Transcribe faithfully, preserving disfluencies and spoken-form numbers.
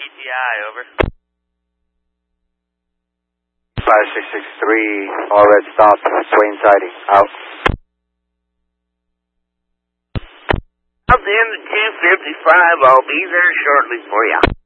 P T I, over. five six six three, all red stop, Swain siding, out. Out in the two fifty-five, I'll be there shortly for you.